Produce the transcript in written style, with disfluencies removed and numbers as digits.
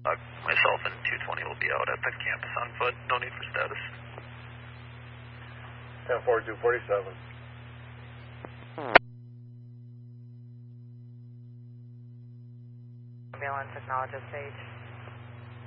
Myself and 220 will be out at the campus on foot. No need for status. 10-4-247. Ambulance, acknowledge stage.